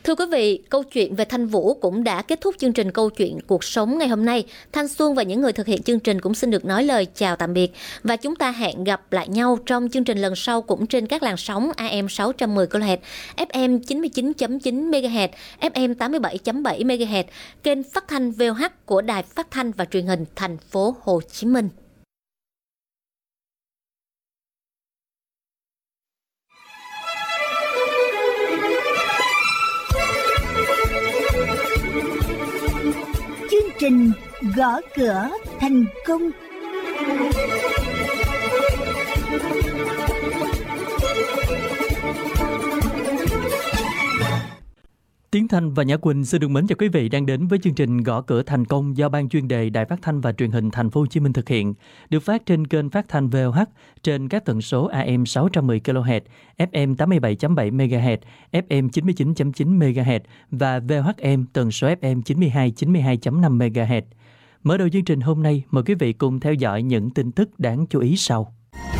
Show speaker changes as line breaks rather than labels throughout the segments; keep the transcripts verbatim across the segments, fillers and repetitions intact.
Thưa quý vị, câu chuyện về Thanh Vũ cũng đã kết thúc chương trình Câu chuyện cuộc sống ngày hôm nay. Thanh Xuân và những người thực hiện chương trình cũng xin được nói lời chào tạm biệt. Và chúng ta hẹn gặp lại nhau trong chương trình lần sau cũng trên các làn sóng a em sáu trăm mười ki lô héc, ép em chín mươi chín phẩy chín mê ga héc, ép em tám mươi bảy phẩy bảy mê ga héc, kênh phát thanh vê o hát của Đài Phát thanh và Truyền hình Thành phố Hồ Chí Minh.
Chương trình gõ cửa thành công.
Tiến Thanh và Nhã Quỳnh xin được mến chào quý vị đang đến với chương trình Gõ cửa thành công do Ban chuyên đề Đài Phát thanh và Truyền hình Thành phố Hồ Chí Minh thực hiện, được phát trên kênh phát thanh vê o hát trên các tần số a em sáu trăm mười ki lô héc, ép em tám mươi bảy phẩy bảy mê ga héc, ép em chín mươi chín phẩy chín mê ga héc và vê o hát em tần số ép em chín mươi hai phẩy chín mươi hai năm mê ga héc. Mở đầu chương trình hôm nay, mời quý vị cùng theo dõi những tin tức đáng chú ý sau.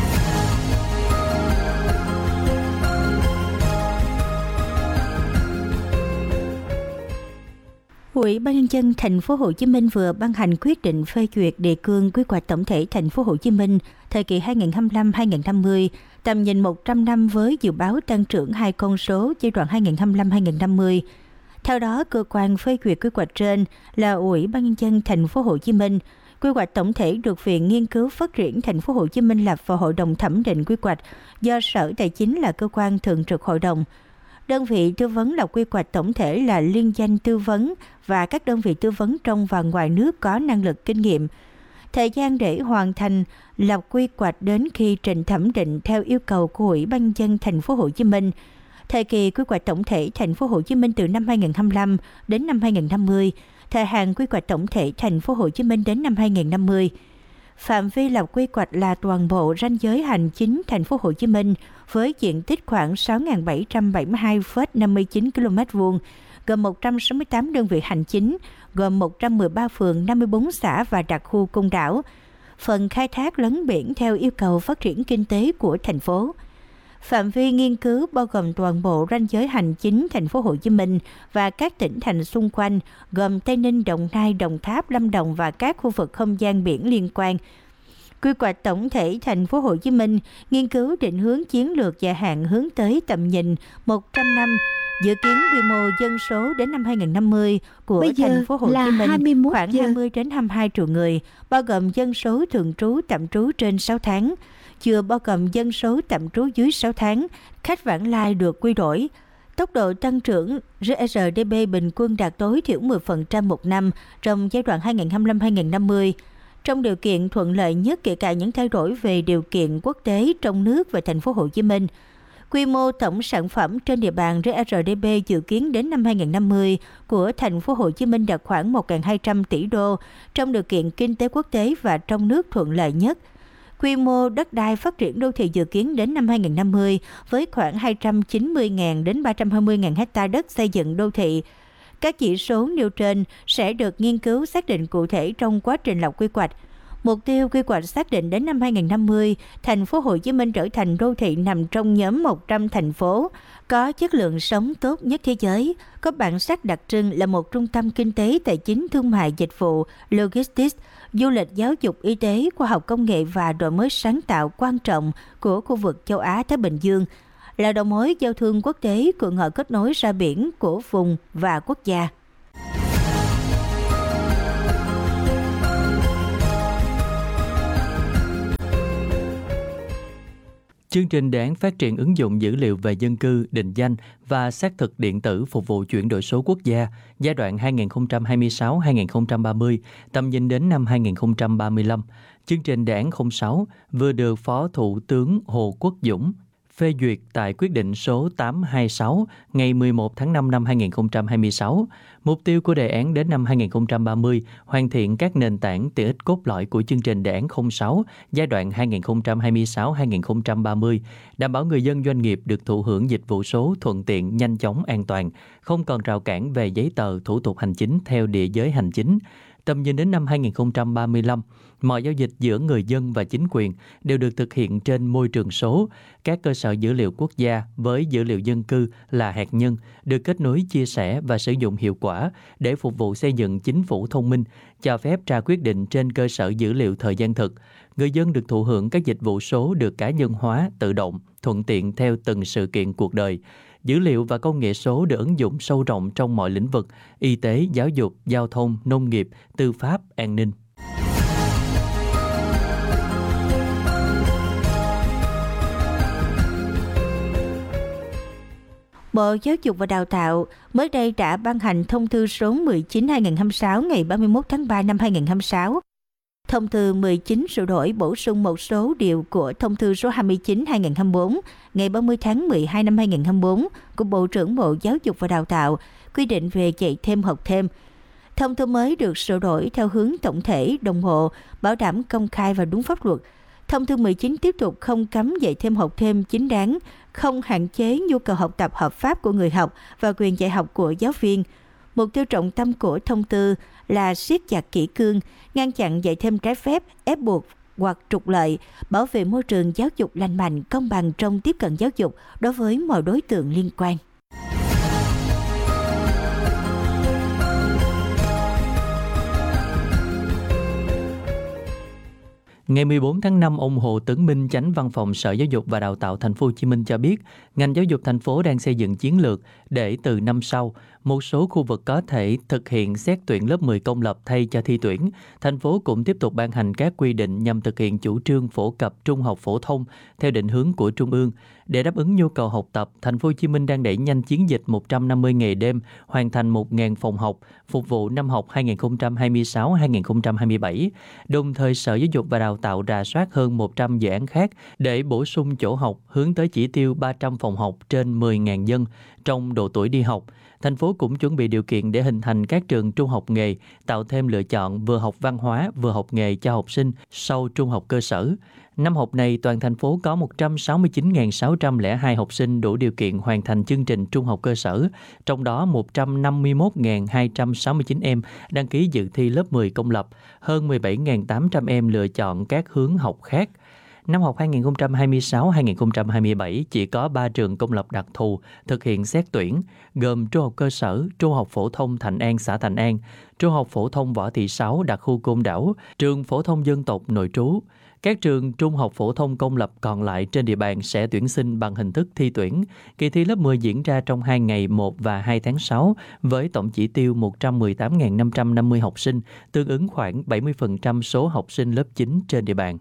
Ủy ban nhân dân Thành phố Hồ Chí Minh vừa ban hành quyết định phê duyệt đề cương quy hoạch tổng thể Thành phố Hồ Chí Minh thời kỳ hai nghìn không trăm hai mươi lăm đến hai nghìn không trăm năm mươi, tầm nhìn một trăm năm với dự báo tăng trưởng hai con số giai đoạn hai nghìn không trăm hai mươi lăm đến hai nghìn không trăm năm mươi. Theo đó, cơ quan phê duyệt quy hoạch trên là Ủy ban nhân dân Thành phố Hồ Chí Minh. Quy hoạch tổng thể được Viện Nghiên cứu Phát triển Thành phố Hồ Chí Minh lập vào Hội đồng thẩm định quy hoạch do Sở Tài chính là cơ quan thường trực hội đồng. Đơn vị tư vấn lập quy hoạch tổng thể là liên danh tư vấn và các đơn vị tư vấn trong và ngoài nước có năng lực kinh nghiệm. Thời gian để hoàn thành lập quy hoạch đến khi trình thẩm định theo yêu cầu của Ủy ban nhân dân Thành phố Hồ Chí Minh. Thời kỳ quy hoạch tổng thể Thành phố Hồ Chí Minh từ năm hai nghìn không trăm hai mươi lăm đến năm hai nghìn không trăm năm mươi, thời hạn quy hoạch tổng thể Thành phố Hồ Chí Minh đến năm hai nghìn không trăm năm mươi. Phạm vi lập quy hoạch là toàn bộ ranh giới hành chính Thành phố Hồ Chí Minh với diện tích khoảng sáu nghìn bảy trăm bảy mươi hai phẩy năm mươi chín ki lô mét vuông, gồm một trăm sáu mươi tám đơn vị hành chính, gồm một trăm mười ba phường, năm mươi bốn xã và đặc khu côn đảo. Phần khai thác lấn biển theo yêu cầu phát triển kinh tế của thành phố. Phạm vi nghiên cứu bao gồm toàn bộ ranh giới hành chính Thành phố Hồ Chí Minh và các tỉnh thành xung quanh, gồm Tây Ninh, Đồng Nai, Đồng Tháp, Lâm Đồng và các khu vực không gian biển liên quan. Quy hoạch tổng thể Thành phố Hồ Chí Minh nghiên cứu định hướng chiến lược dài hạn hướng tới tầm nhìn một trăm năm, dự kiến quy mô dân số đến năm hai nghìn không trăm năm mươi của Thành phố Hồ Chí Minh khoảng hai mươi đến hai mươi hai triệu người, bao gồm dân số thường trú tạm trú trên sáu tháng, chưa bao gồm dân số tạm trú dưới sáu tháng, khách vãng lai được quy đổi. Tốc độ tăng trưởng rờ đê pê bình quân đạt tối thiểu mười phần trăm một năm trong giai đoạn hai nghìn không trăm hai mươi lăm đến hai nghìn không trăm năm mươi. Trong điều kiện thuận lợi nhất kể cả những thay đổi về điều kiện quốc tế trong nước và Thành phố Hồ Chí Minh. Quy mô tổng sản phẩm trên địa bàn rờ đê pê dự kiến đến năm hai nghìn không trăm năm mươi của Thành phố Hồ Chí Minh đạt khoảng một nghìn hai trăm tỷ đô trong điều kiện kinh tế quốc tế và trong nước thuận lợi nhất. Quy mô đất đai phát triển đô thị dự kiến đến năm hai nghìn không trăm năm mươi với khoảng hai trăm chín mươi nghìn đến ba trăm hai mươi nghìn hectare đất xây dựng đô thị. Các chỉ số nêu trên sẽ được nghiên cứu xác định cụ thể trong quá trình lập quy hoạch. Mục tiêu quy hoạch xác định đến năm hai nghìn không trăm năm mươi, Thành phố Hồ Chí Minh trở thành đô thị nằm trong nhóm một trăm thành phố có chất lượng sống tốt nhất thế giới, có bản sắc đặc trưng là một trung tâm kinh tế, tài chính, thương mại, dịch vụ, logistics, du lịch, giáo dục, y tế, khoa học công nghệ và đổi mới sáng tạo quan trọng của khu vực châu Á-Thái Bình Dương, là đầu mối giao thương quốc tế, cửa ngõ kết nối ra biển của vùng và quốc gia.
Chương trình đề án phát triển ứng dụng dữ liệu về dân cư, định danh và xác thực điện tử phục vụ chuyển đổi số quốc gia giai đoạn hai nghìn không trăm hai mươi sáu đến hai nghìn không trăm ba mươi, tầm nhìn đến năm hai nghìn không trăm ba mươi lăm. Chương trình đề án không sáu vừa được Phó Thủ tướng Hồ Quốc Dũng phê duyệt tại quyết định số tám trăm hai mươi sáu ngày mười một tháng năm năm hai nghìn không trăm hai mươi sáu. Mục tiêu của đề án đến năm hai nghìn không trăm ba mươi hoàn thiện các nền tảng tiện ích cốt lõi của chương trình đề án không sáu giai đoạn hai nghìn không trăm hai mươi sáu đến hai nghìn không trăm ba mươi, đảm bảo người dân doanh nghiệp được thụ hưởng dịch vụ số thuận tiện, nhanh chóng, an toàn, không còn rào cản về giấy tờ, thủ tục hành chính theo địa giới hành chính. Tầm nhìn đến năm hai nghìn không trăm ba mươi lăm, Mọi giao dịch giữa người dân và chính quyền đều được thực hiện trên môi trường số. Các cơ sở dữ liệu quốc gia với dữ liệu dân cư là hạt nhân được kết nối, chia sẻ và sử dụng hiệu quả để phục vụ xây dựng chính phủ thông minh, cho phép ra quyết định trên cơ sở dữ liệu thời gian thực. Người dân được thụ hưởng các dịch vụ số được cá nhân hóa, tự động, thuận tiện theo từng sự kiện cuộc đời. Dữ liệu và công nghệ số được ứng dụng sâu rộng trong mọi lĩnh vực: y tế, giáo dục, giao thông, nông nghiệp, tư pháp, an ninh.
Bộ Giáo dục và Đào tạo mới đây đã ban hành thông tư số mười chín trên hai nghìn không trăm hai mươi sáu ngày ba mươi mốt tháng ba năm hai nghìn không trăm hai mươi sáu. Thông tư mười chín sửa đổi bổ sung một số điều của thông tư số hai mươi chín trên hai nghìn không trăm hai mươi bốn ngày ba mươi tháng mười hai năm hai nghìn không trăm hai mươi bốn của Bộ trưởng Bộ Giáo dục và Đào tạo quy định về dạy thêm học thêm. Thông tư mới được sửa đổi theo hướng tổng thể, đồng bộ, bảo đảm công khai và đúng pháp luật. Thông tư mười chín tiếp tục không cấm dạy thêm học thêm chính đáng, không hạn chế nhu cầu học tập hợp pháp của người học và quyền dạy học của giáo viên. Mục tiêu trọng tâm của thông tư là siết chặt kỷ cương, ngăn chặn dạy thêm trái phép, ép buộc hoặc trục lợi, bảo vệ môi trường giáo dục lành mạnh, công bằng trong tiếp cận giáo dục đối với mọi đối tượng liên quan.
Ngày mười bốn tháng năm, ông Hồ Tấn Minh, Chánh Văn phòng Sở Giáo dục và Đào tạo Thành phố Hồ Chí Minh cho biết, ngành giáo dục thành phố đang xây dựng chiến lược để từ năm sau, một số khu vực có thể thực hiện xét tuyển lớp mười công lập thay cho thi tuyển. Thành phố cũng tiếp tục ban hành các quy định nhằm thực hiện chủ trương phổ cập trung học phổ thông theo định hướng của Trung ương. Để đáp ứng nhu cầu học tập, Thành phố Hồ Chí Minh đang đẩy nhanh chiến dịch một trăm năm mươi ngày đêm, hoàn thành một nghìn phòng học, phục vụ năm học hai nghìn không trăm hai mươi sáu hai nghìn không trăm hai mươi bảy. Đồng thời, Sở Giáo dục và Đào tạo rà soát hơn một trăm dự án khác để bổ sung chỗ học, hướng tới chỉ tiêu ba trăm phòng học trên mười nghìn dân trong độ tuổi đi học. Thành phố cũng chuẩn bị điều kiện để hình thành các trường trung học nghề, tạo thêm lựa chọn vừa học văn hóa vừa học nghề cho học sinh sau trung học cơ sở. Năm học này, toàn thành phố có một trăm sáu mươi chín nghìn sáu trăm lẻ hai học sinh đủ điều kiện hoàn thành chương trình trung học cơ sở, trong đó một trăm năm mươi mốt nghìn hai trăm sáu mươi chín em đăng ký dự thi lớp mười công lập, hơn mười bảy nghìn tám trăm em lựa chọn các hướng học khác. Năm học hai nghìn không trăm hai mươi sáu hai nghìn không trăm hai mươi bảy chỉ có ba trường công lập đặc thù thực hiện xét tuyển, gồm Trung học cơ sở, Trung học phổ thông Thạnh An xã Thạnh An, Trung học phổ thông Võ Thị Sáu đặc khu Côn Đảo, Trường phổ thông dân tộc nội trú. Các trường trung học phổ thông công lập còn lại trên địa bàn sẽ tuyển sinh bằng hình thức thi tuyển. Kỳ thi lớp mười diễn ra trong hai ngày một và hai tháng sáu với tổng chỉ tiêu một trăm mười tám nghìn năm trăm năm mươi học sinh, tương ứng khoảng bảy mươi phần trăm số học sinh lớp chín trên địa bàn.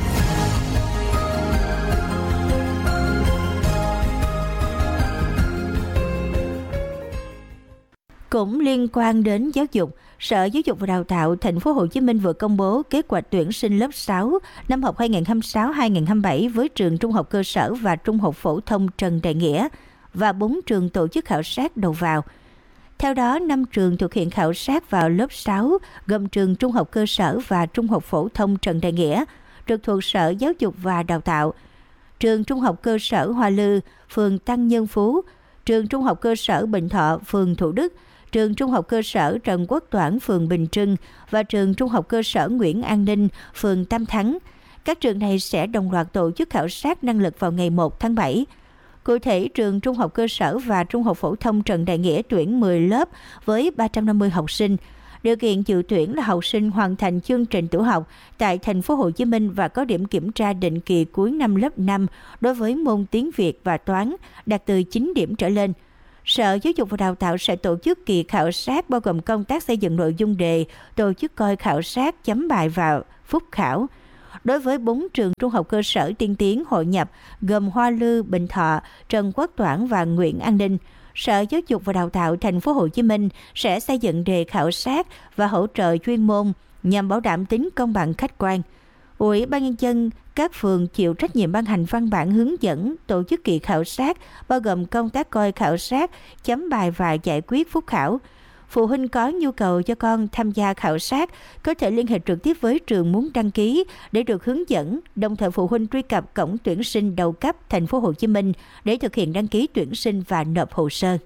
Cũng liên quan đến giáo dục, Sở Giáo dục và Đào tạo Thành phố Hồ Chí Minh vừa công bố kế hoạch tuyển sinh lớp sáu năm học hai nghìn không trăm hai mươi sáu hai nghìn không trăm hai mươi bảy với trường trung học cơ sở và trung học phổ thông Trần Đại Nghĩa và bốn trường tổ chức khảo sát đầu vào. Theo đó, năm trường thực hiện khảo sát vào lớp sáu gồm trường trung học cơ sở và trung học phổ thông Trần Đại Nghĩa, trực thuộc Sở Giáo dục và Đào tạo, trường trung học cơ sở Hoa Lư, phường Tăng Nhân Phú, trường trung học cơ sở Bình Thọ, phường Thủ Đức, trường trung học cơ sở Trần Quốc Toản, phường Bình Trưng và trường trung học cơ sở Nguyễn An Ninh, phường Tam Thắng. Các trường này sẽ đồng loạt tổ chức khảo sát năng lực vào ngày một tháng bảy. Cụ thể, trường trung học cơ sở và trung học phổ thông Trần Đại Nghĩa tuyển mười lớp với ba trăm năm mươi học sinh. Điều kiện dự tuyển là học sinh hoàn thành chương trình tiểu học tại Thành phố Hồ Chí Minh và có điểm kiểm tra định kỳ cuối năm lớp năm đối với môn tiếng Việt và toán đạt từ chín điểm trở lên. Sở Giáo dục và Đào tạo sẽ tổ chức kỳ khảo sát bao gồm công tác xây dựng nội dung đề, tổ chức coi khảo sát, chấm bài và phúc khảo. Đối với bốn trường trung học cơ sở tiên tiến hội nhập gồm Hoa Lư, Bình Thọ, Trần Quốc Toản và Nguyễn An Ninh, Sở Giáo dục và Đào tạo Thành phố Hồ Chí Minh sẽ xây dựng đề khảo sát và hỗ trợ chuyên môn nhằm bảo đảm tính công bằng khách quan. Ủy ban nhân dân các phường chịu trách nhiệm ban hành văn bản hướng dẫn tổ chức kỳ khảo sát bao gồm công tác coi khảo sát, chấm bài và giải quyết phúc khảo. Phụ huynh có nhu cầu cho con tham gia khảo sát có thể liên hệ trực tiếp với trường muốn đăng ký để được hướng dẫn, đồng thời phụ huynh truy cập cổng tuyển sinh đầu cấp Thành phố Hồ Chí Minh để thực hiện đăng ký tuyển sinh và nộp hồ sơ.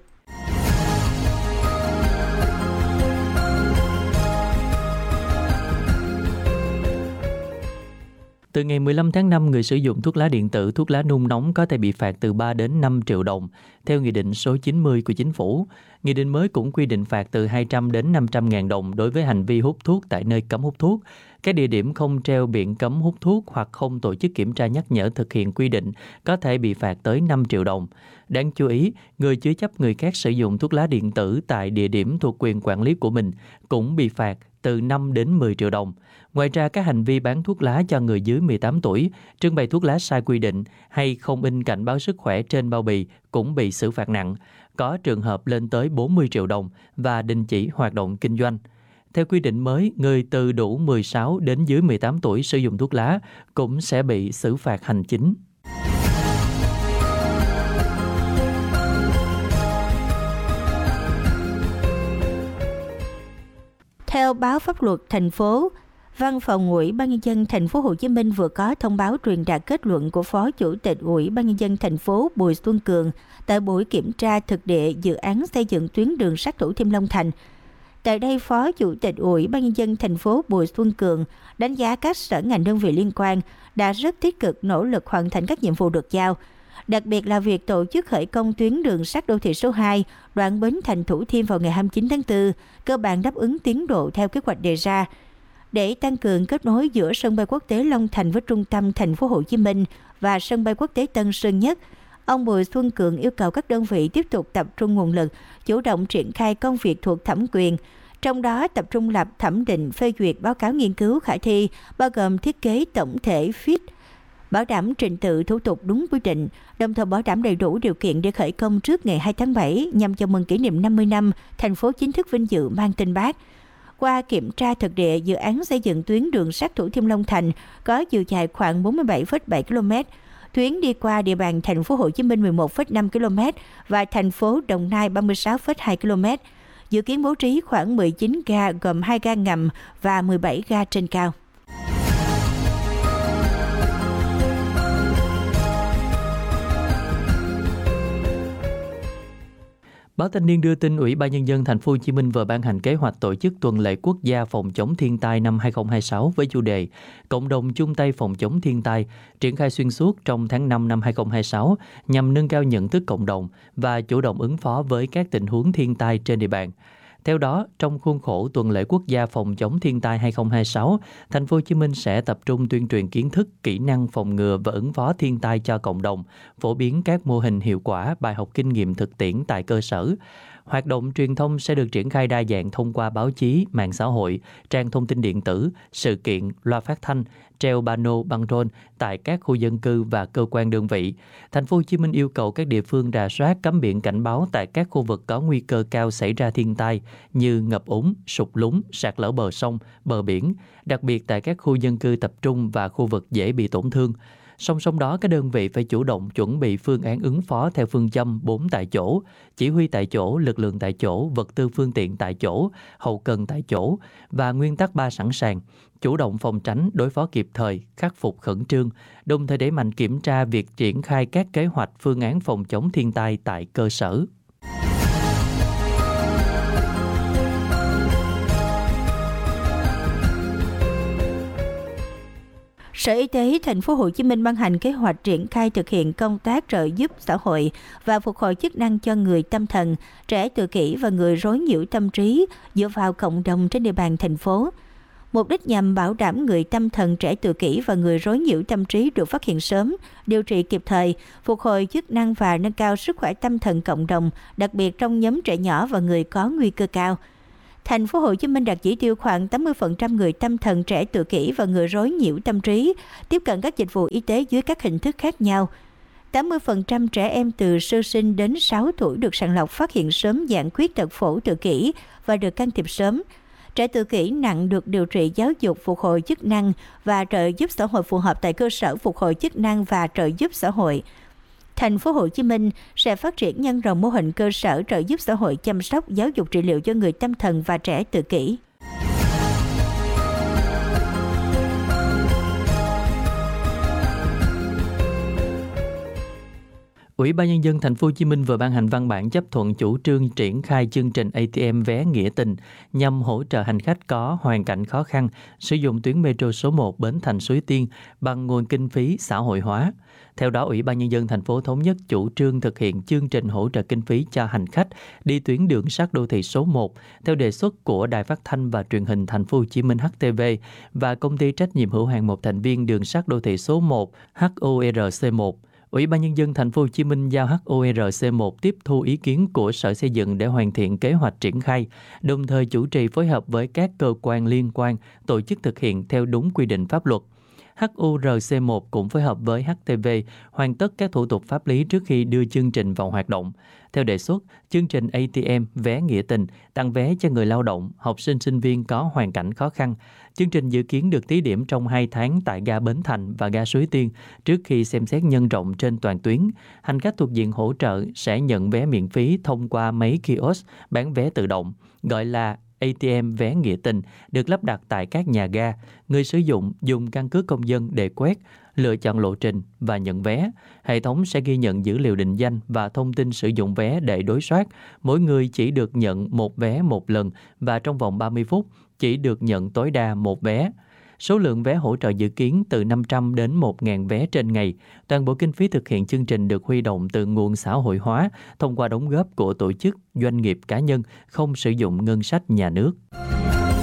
Từ ngày mười lăm tháng năm, người sử dụng thuốc lá điện tử, thuốc lá nung nóng có thể bị phạt từ ba đến năm triệu đồng, theo Nghị định số chín mươi của Chính phủ. Nghị định mới cũng quy định phạt từ hai trăm đến năm trăm ngàn đồng đối với hành vi hút thuốc tại nơi cấm hút thuốc. Các địa điểm không treo biển cấm hút thuốc hoặc không tổ chức kiểm tra nhắc nhở thực hiện quy định có thể bị phạt tới năm triệu đồng. Đáng chú ý, người chứa chấp người khác sử dụng thuốc lá điện tử tại địa điểm thuộc quyền quản lý của mình cũng bị phạt từ năm đến mười triệu đồng. Ngoài ra, các hành vi bán thuốc lá cho người dưới mười tám tuổi, trưng bày thuốc lá sai quy định hay không in cảnh báo sức khỏe trên bao bì cũng bị xử phạt nặng, có trường hợp lên tới bốn mươi triệu đồng và đình chỉ hoạt động kinh doanh. Theo quy định mới, người từ đủ mười sáu đến dưới mười tám tuổi sử dụng thuốc lá cũng sẽ bị xử phạt hành chính.
Theo báo Pháp luật thành phố, Văn phòng Ủy ban nhân dân thành phố Hồ Chí Minh vừa có thông báo truyền đạt kết luận của Phó Chủ tịch Ủy ban nhân dân thành phố Bùi Xuân Cường tại buổi kiểm tra thực địa dự án xây dựng tuyến đường sắt Thủ Thiêm Long Thành. Tại đây, Phó Chủ tịch Ủy ban nhân dân thành phố Bùi Xuân Cường đánh giá các sở ngành đơn vị liên quan đã rất tích cực nỗ lực hoàn thành các nhiệm vụ được giao. Đặc biệt là việc tổ chức khởi công tuyến đường sắt đô thị số hai, đoạn Bến Thành Thủ Thiêm vào ngày hai mươi chín tháng tư, cơ bản đáp ứng tiến độ theo kế hoạch đề ra. Để tăng cường kết nối giữa sân bay quốc tế Long Thành với trung tâm thành phố Hồ Chí Minh và sân bay quốc tế Tân Sơn Nhất, ông Bùi Xuân Cường yêu cầu các đơn vị tiếp tục tập trung nguồn lực, chủ động triển khai công việc thuộc thẩm quyền, trong đó tập trung lập thẩm định phê duyệt báo cáo nghiên cứu khả thi, bao gồm thiết kế tổng thể ép i tê, bảo đảm trình tự thủ tục đúng quy định, đồng thời bảo đảm đầy đủ điều kiện để khởi công trước ngày hai tháng bảy nhằm chào mừng kỷ niệm năm mươi năm thành phố chính thức vinh dự mang tên Bác. Qua kiểm tra thực địa, dự án xây dựng tuyến đường sắt Thủ Thiêm Long Thành có chiều dài khoảng bốn mươi bảy phẩy bảy ki lô mét. Tuyến đi qua địa bàn thành phố Hồ Chí Minh mười một phẩy năm ki lô mét và thành phố Đồng Nai ba mươi sáu phẩy hai ki lô mét. Dự kiến bố trí khoảng mười chín ga gồm hai ga ngầm và mười bảy ga trên cao.
Báo Thanh niên đưa tin Ủy ban nhân dân thành phố Hồ Chí Minh vừa ban hành kế hoạch tổ chức tuần lễ quốc gia phòng chống thiên tai năm hai không hai sáu với chủ đề Cộng đồng chung tay phòng chống thiên tai, triển khai xuyên suốt trong tháng năm năm hai không hai sáu nhằm nâng cao nhận thức cộng đồng và chủ động ứng phó với các tình huống thiên tai trên địa bàn. Theo đó, trong khuôn khổ tuần lễ quốc gia phòng chống thiên tai hai không hai sáu, thành phố Hồ Chí Minh sẽ tập trung tuyên truyền kiến thức, kỹ năng phòng ngừa và ứng phó thiên tai cho cộng đồng, phổ biến các mô hình hiệu quả, bài học kinh nghiệm thực tiễn tại cơ sở. Hoạt động truyền thông sẽ được triển khai đa dạng thông qua báo chí, mạng xã hội, trang thông tin điện tử, sự kiện, loa phát thanh, treo pano, băng rôn tại các khu dân cư và cơ quan đơn vị. Thành phố Hồ Chí Minh yêu cầu các địa phương rà soát cắm biển cảnh báo tại các khu vực có nguy cơ cao xảy ra thiên tai như ngập úng, sụt lún, sạt lở bờ sông, bờ biển, đặc biệt tại các khu dân cư tập trung và khu vực dễ bị tổn thương. Song song đó, các đơn vị phải chủ động chuẩn bị phương án ứng phó theo phương châm bốn tại chỗ, chỉ huy tại chỗ, lực lượng tại chỗ, vật tư phương tiện tại chỗ, hậu cần tại chỗ và nguyên tắc ba sẵn sàng, chủ động phòng tránh, đối phó kịp thời, khắc phục khẩn trương, đồng thời đẩy mạnh kiểm tra việc triển khai các kế hoạch phương án phòng chống thiên tai tại cơ sở.
Sở Y tế thành phố Hồ Chí Minh ban hành kế hoạch triển khai thực hiện công tác trợ giúp xã hội và phục hồi chức năng cho người tâm thần, trẻ tự kỷ và người rối nhiễu tâm trí dựa vào cộng đồng trên địa bàn thành phố. Mục đích nhằm bảo đảm người tâm thần, trẻ tự kỷ và người rối nhiễu tâm trí được phát hiện sớm, điều trị kịp thời, phục hồi chức năng và nâng cao sức khỏe tâm thần cộng đồng, đặc biệt trong nhóm trẻ nhỏ và người có nguy cơ cao. Thành phố Hồ Chí Minh đạt chỉ tiêu khoảng tám mươi phần trăm người tâm thần, trẻ tự kỷ và người rối nhiễu tâm trí tiếp cận các dịch vụ y tế dưới các hình thức khác nhau. tám mươi phần trăm trẻ em từ sơ sinh đến sáu tuổi được sàng lọc phát hiện sớm dạng khuyết tật phổ tự kỷ và được can thiệp sớm. Trẻ tự kỷ nặng được điều trị giáo dục phục hồi chức năng và trợ giúp xã hội phù hợp tại cơ sở phục hồi chức năng và trợ giúp xã hội. Thành phố Hồ Chí Minh sẽ phát triển nhân rộng mô hình cơ sở trợ giúp xã hội chăm sóc, giáo dục, trị liệu cho người tâm thần và trẻ tự kỷ.
Ủy ban Nhân dân Thành phố Hồ Chí Minh vừa ban hành văn bản chấp thuận chủ trương triển khai chương trình a tê em vé nghĩa tình nhằm hỗ trợ hành khách có hoàn cảnh khó khăn sử dụng tuyến metro số một Bến Thành Suối Tiên bằng nguồn kinh phí xã hội hóa. Theo đó, Ủy ban Nhân dân thành phố thống nhất chủ trương thực hiện chương trình hỗ trợ kinh phí cho hành khách đi tuyến đường sắt đô thị số một theo đề xuất của Đài Phát thanh và Truyền hình Thành phố Hồ Chí Minh H T V và Công ty trách nhiệm hữu hạn một thành viên đường sắt đô thị số một H O R C một. Ủy ban Nhân dân Thành phố Hồ Chí Minh giao H O R C một tiếp thu ý kiến của Sở Xây dựng để hoàn thiện kế hoạch triển khai, đồng thời chủ trì phối hợp với các cơ quan liên quan tổ chức thực hiện theo đúng quy định pháp luật. H O R C một cũng phối hợp với H T V hoàn tất các thủ tục pháp lý trước khi đưa chương trình vào hoạt động. Theo đề xuất, chương trình a tê em vé nghĩa tình tặng vé cho người lao động, học sinh sinh viên có hoàn cảnh khó khăn. Chương trình dự kiến được thí điểm trong hai tháng tại ga Bến Thành và ga Suối Tiên trước khi xem xét nhân rộng trên toàn tuyến. Hành khách thuộc diện hỗ trợ sẽ nhận vé miễn phí thông qua máy kiosk bán vé tự động, gọi là a tê em vé nghĩa tình, được lắp đặt tại các nhà ga. Người sử dụng dùng căn cước công dân để quét, lựa chọn lộ trình và nhận vé. Hệ thống sẽ ghi nhận dữ liệu định danh và thông tin sử dụng vé để đối soát. Mỗi người chỉ được nhận một vé một lần và trong vòng ba mươi phút chỉ được nhận tối đa một vé. Số lượng vé hỗ trợ dự kiến từ năm trăm đến một nghìn vé trên ngày. Toàn bộ kinh phí thực hiện chương trình được huy động từ nguồn xã hội hóa thông qua đóng góp của tổ chức, doanh nghiệp, cá nhân, không sử dụng ngân sách nhà nước.